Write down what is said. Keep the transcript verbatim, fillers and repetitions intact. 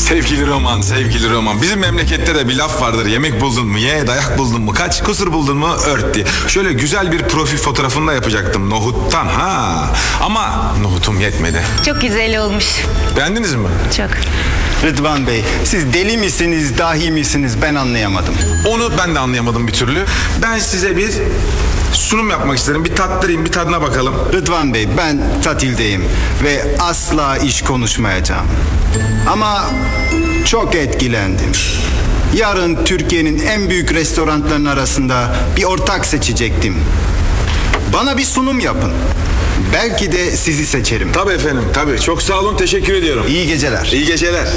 Sevgili Roman, sevgili Roman. Bizim memlekette de bir laf vardır. Yemek buldun mu ye, dayak buldun mu kaç, kusur buldun mu ört diye. Şöyle güzel bir profil fotoğrafını da yapacaktım nohuttan ha. Ama nohutum yetmedi. Çok güzel olmuş. Beğendiniz mi? Çok. Rıdvan Bey, siz deli misiniz, dahi misiniz ben anlayamadım. Onu ben de anlayamadım bir türlü. Ben size bir sunum yapmak isterim. Bir tattırayım, bir tadına bakalım. Rıdvan Bey, ben tatildeyim ve asla iş konuşmayacağım. Ama çok etkilendim. Yarın Türkiye'nin en büyük restoranlarının arasında bir ortak seçecektim. Bana bir sunum yapın. Belki de sizi seçerim. Tabii efendim, tabii. Çok sağ olun, teşekkür ediyorum. İyi geceler. İyi geceler.